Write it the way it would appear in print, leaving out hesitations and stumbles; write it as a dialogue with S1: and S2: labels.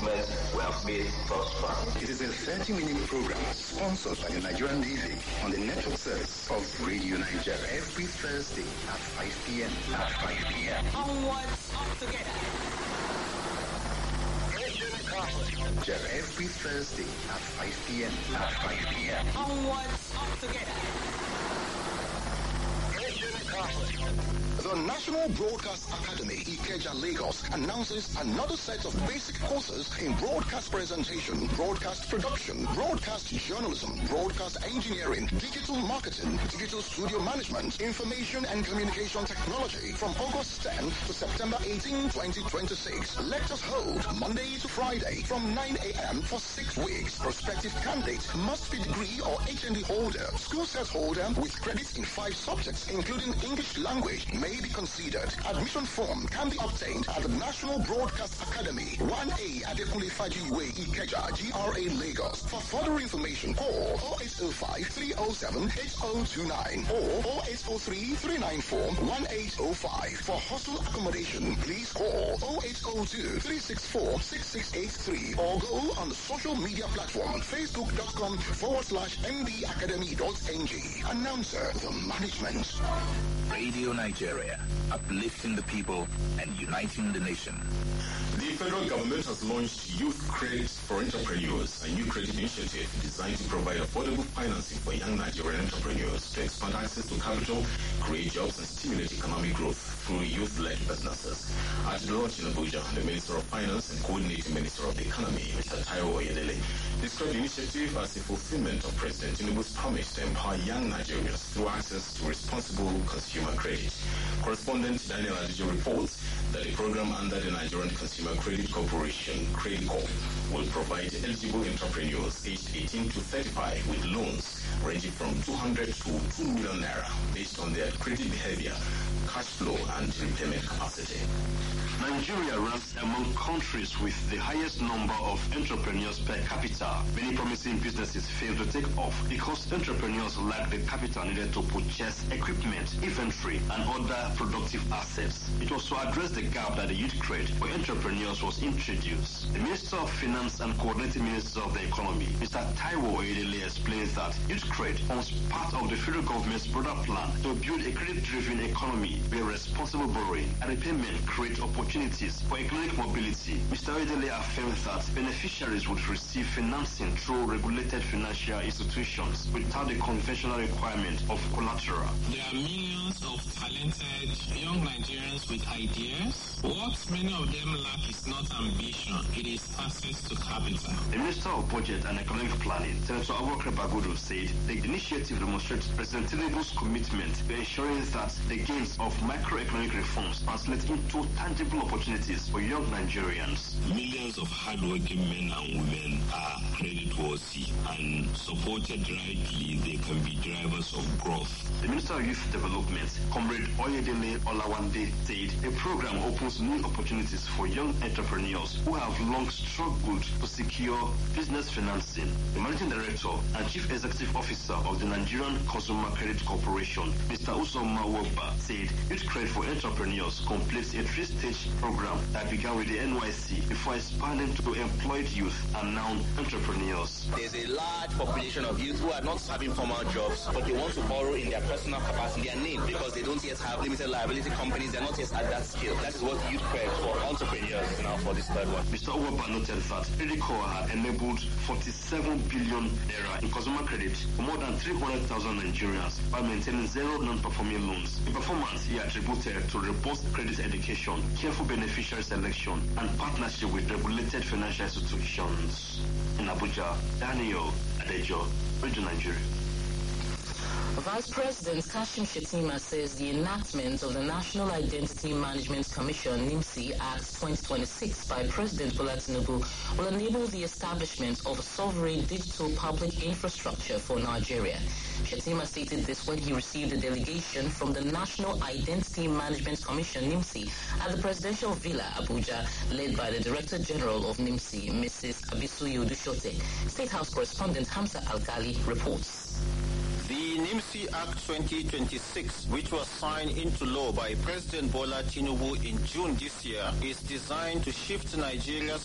S1: consumers we have made thus far.
S2: It is a 30-minute program sponsored by the Nigerian Navy on the network service of Radio Nigeria every Thursday at 5 p.m.
S3: Onwards, up together.
S2: Every Thursday at 5 p.m.
S3: Onwards, up together.
S4: The National Broadcast Academy, Ikeja, Lagos, announces another set of basic courses in broadcast presentation, broadcast production, broadcast journalism, broadcast engineering, digital marketing, digital studio management, information and communication technology from August 10 to September 18, 2026. Lectures hold Monday to Friday from 9 a.m. for 6 weeks. Prospective candidates must be degree or HND holder, school set holder with credits in 5 subjects, including English language, may be considered. Admission form can be obtained at the National Broadcast Academy, 1A Adekunle Fajiwe, Ikeja, GRA, Lagos. For further information, call 0805-307-8029 or 0803-394-1805. For hostel accommodation, please call 0802-364-6683 or go on the social media platform facebook.com/mbacademy.ng. Announcer, the management.
S5: Radio Nigeria, uplifting the people and uniting the nation.
S6: The federal government has launched Youth Credit for Entrepreneurs, a new credit initiative designed to provide affordable financing for young Nigerian entrepreneurs to expand access to capital, create jobs, and stimulate economic growth through youth-led businesses. At the launch in Abuja, the Minister of Finance and Coordinating Minister of the Economy, Mr. Taiwo Oyedele, described the initiative as a fulfillment of President Tinubu's promise to empower young Nigerians through access to responsible consumer credit. Correspondent Daniel Adijo reports that the program under the Nigerian Consumer Credit Corporation, CreditCorp, will provide eligible entrepreneurs aged 18 to 35 with loans ranging from 200 to 2 million naira based on their credit behavior, cash flow, and repayment capacity.
S7: Nigeria ranks among countries with the highest number of entrepreneurs per capita. Many promising businesses fail to take off because entrepreneurs lack the capital needed to purchase equipment, inventory, and other productive assets. It was to address the gap that the Youth Credit for Entrepreneurs was introduced. The Minister of Finance and Coordinating Minister of the Economy, Mr. Taiwo Oyedele, explains that Youth Credit forms part of the federal government's broader plan to build a credit-driven economy where responsible borrowing and repayment create opportunities for economic mobility. Mr. Oyedele affirms that beneficiaries would receive financing through regulated financial institutions without the conventional requirement of collateral.
S8: There are millions of talented young Nigerians with ideas. What many of them lack is not ambition, it is access to capital.
S7: The Minister of Budget and Economic Planning, Senator Abubakar Bagudu, said the initiative demonstrates President Tinubu's commitment to ensuring that the gains of macroeconomic reforms translate into tangible opportunities for young Nigerians.
S8: Millions of hardworking men and women are credit-worthy, and supported rightly, they can be drivers of growth.
S7: The Minister of Youth Development, Comrade Oyedele Olawande, said the program opens new opportunities for young entrepreneurs who have long struggled to secure business financing. The Managing Director and Chief Executive Officer of the Nigerian Consumer Credit Corporation, Mr. Usoma Wogba, said Youth Credit for Entrepreneurs completes a 3-stage program that began with the NYC before expanding to employed youth and now entrepreneurs.
S9: There's a large population of youth who are not having formal jobs, but they want to borrow in their personal capacity, their name, because they don't yet have limited liability companies. They're not yet at that scale. That is what Youth Credit for Entrepreneurs is now for this third one.
S7: Mr. Wogba noted that CreditCorp had enabled 47 billion naira in consumer credit for more than 300,000 Nigerians by maintaining zero non-performing loans. The performance he attributed to robust credit education, careful beneficiary selection, and partnership with regulated financial institutions. In Abuja, Daniel Adejo, Radio Nigeria.
S10: Vice President Kashim Shettima says the enactment of the National Identity Management Commission (NIMC) Act 2026 by President Bola Tinubu will enable the establishment of a sovereign digital public infrastructure for Nigeria. Shettima stated this when he received a delegation from the National Identity Management Commission (NIMC) at the Presidential Villa, Abuja, led by the Director General of NIMC, Mrs. Abisuyi Odushote. State House correspondent Hamza Alkali reports.
S11: The NIMC Act 2026, which was signed into law by President Bola Tinubu in June this year, is designed to shift Nigeria's